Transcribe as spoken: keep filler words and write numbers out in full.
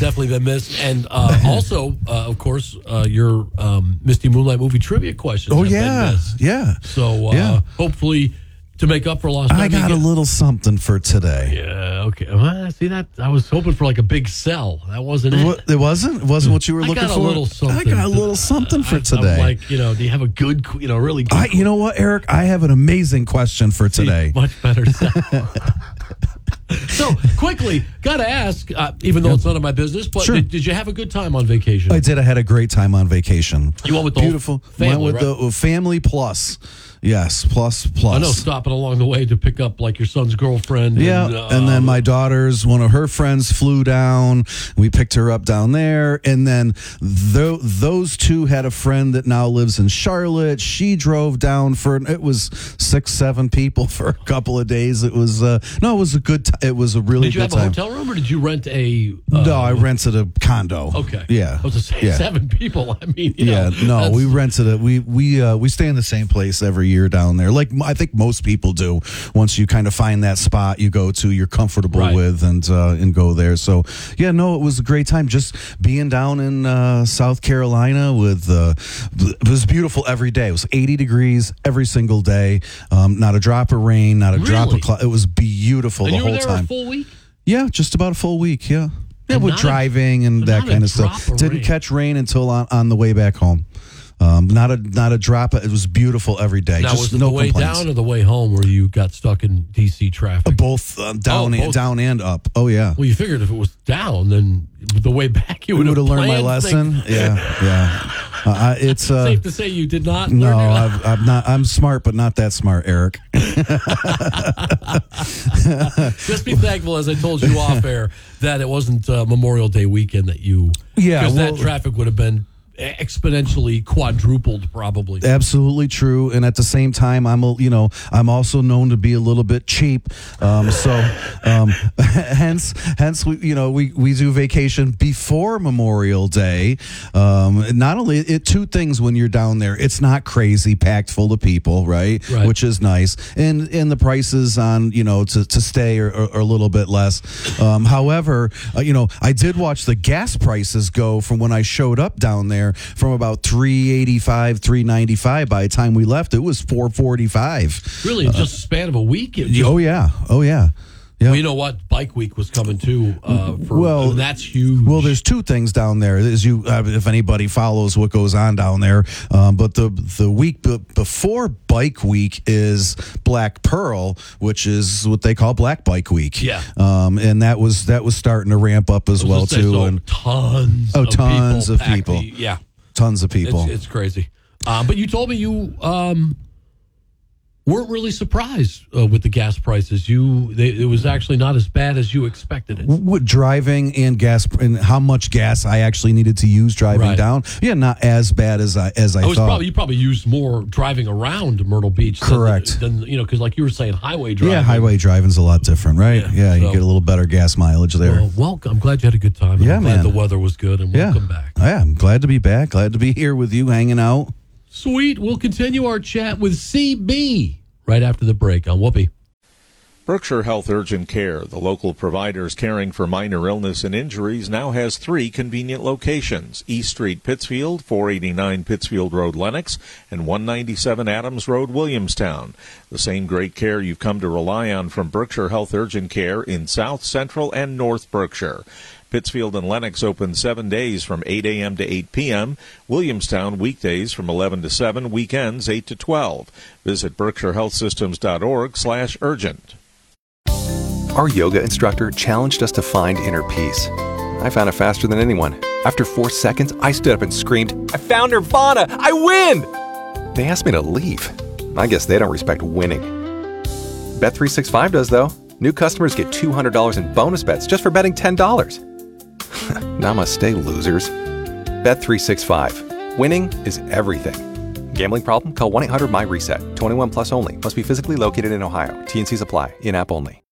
definitely been missed. And uh, also, uh, of course, uh, your um, Misty Moonlight movie trivia questions. Oh have yeah, been missed. yeah. So uh, yeah. hopefully, to make up for lost time, I got you a get- little something for today. Yeah. Okay. Well, see that? I was hoping for like a big sell. That wasn't it. What, it wasn't. It wasn't what you were I looking got for. a little something. I got a little something for I- today. I'm like, you know, do you have a good, you know, really good? I, you know what, Eric? I have an amazing question for today. Much better sell. So quickly, gotta ask, uh, even though it's none of my business, but Sure. did, did you have a good time on vacation? I did. I had a great time on vacation. You went with the whole beautiful family, Went with right? the family plus. Yes, plus plus. I know, stopping along the way to pick up like your son's girlfriend. Yeah, and, uh, and then my daughter's one of her friends flew down. We picked her up down there, and then th- those two had a friend that now lives in Charlotte. She drove down for it was six, seven people for a couple of days. It was uh, no, it was a good. T- it was a really Did you good have a time. hotel room or did you rent a? Uh, no, I rented a condo. Okay. Yeah. I was just saying yeah. seven people. I mean, you Yeah, know, no, that's- we rented it. We we uh, we stay in the same place every year down there. Like I think most people do. Once you kind of find that spot you go to, you're comfortable Right. with, and uh, and go there. So yeah, no, it was a great time. Just being down in uh, South Carolina with uh, it was beautiful every day. It was eighty degrees every single day. Um, not a drop of rain, not a drop Really? of cloud. It was beautiful And the you were whole there time. a full week? Yeah, just about a full week. Yeah. Yeah, And with not a- driving and that not a kind of drop stuff. of Didn't rain. catch rain until on, on the way back home. Um, not a not a drop. It was beautiful every day. Now, Just was it no the way complaints. down or the way home where you got stuck in D C traffic? Both uh, down Oh, and both. down and up. Oh yeah. Well, you figured if it was down, then the way back you We would would have have learned my planned lesson. things. Yeah, yeah. Uh, I- it's uh, Safe to say you did not. no. learn your- I've, I'm not. I'm smart, but not that smart, Eric. Just be thankful, as I told you off air, that it wasn't uh, Memorial Day weekend that you. Yeah, because well- that traffic would have been exponentially quadrupled, probably. Absolutely true, and at the same time, I'm a, you know I'm also known to be a little bit cheap, um, so um, hence hence we you know we, we do vacation before Memorial Day. Um, not only it two things when you're down there, it's not crazy packed full of people, right? Right. Which is nice, and and the prices on you know to, to stay are, are, are a little bit less. Um, however, uh, you know I did watch the gas prices go from when I showed up down there. From about three eighty-five, three ninety-five. By the time we left, it was four forty-five. Really, in just a span of a week? It just- Oh yeah, oh yeah. Yeah. Well, you know what? Bike Week was coming too. Uh, for, Well, and that's huge. Well, there's two things down there. As you, uh, if anybody follows what goes on down there, um, but the the week be- before Bike Week is Black Pearl, which is what they call Black Bike Week. Yeah. um, and that was that was starting to ramp up as I was well gonna say, too, so and tons. Oh, of tons people of packed people. the- yeah, tons of people. it's, it's crazy. Uh, but you told me you um, weren't really surprised uh, with the gas prices. You, they, it was actually not as bad as you expected it. With driving and gas and how much gas I actually needed to use driving Right. down, yeah, not as bad as I as I, I was thought. probably you probably used more driving around Myrtle Beach. than- Correct. Than, you know, because like you were saying, highway driving. yeah, highway driving's a lot different, right? Yeah, Yeah, you so- get a little better gas mileage there. Well, welcome. I'm glad you had a good time. Yeah, I'm glad man. the weather was good, and yeah, welcome back. Yeah, I'm glad to be back. Glad to be here with you, hanging out. Sweet. We'll continue our chat with C B right after the break on Whoopi. Berkshire Health Urgent Care, the local providers caring for minor illness and injuries, now has three convenient locations: East Street, Pittsfield, four eighty-nine Pittsfield Road, Lenox, and one ninety-seven Adams Road, Williamstown. The same great care you've come to rely on from Berkshire Health Urgent Care in South, Central, and North Berkshire. Pittsfield and Lenox open seven days from eight a.m. to eight p.m. Williamstown weekdays from eleven to seven, weekends eight to twelve. Visit berkshire health systems dot org slash urgent. Our yoga instructor challenged us to find inner peace. I found it faster than anyone. After four seconds, I stood up and screamed, "I found Nirvana! I win!" They asked me to leave. I guess they don't respect winning. Bet three sixty-five does, though. New customers get two hundred dollars in bonus bets just for betting ten dollars. Namaste, losers. Bet three sixty-five. Winning is everything. Gambling problem? Call one eight hundred M Y RESET. twenty-one plus only. Must be physically located in Ohio. T and C's apply. In-app only.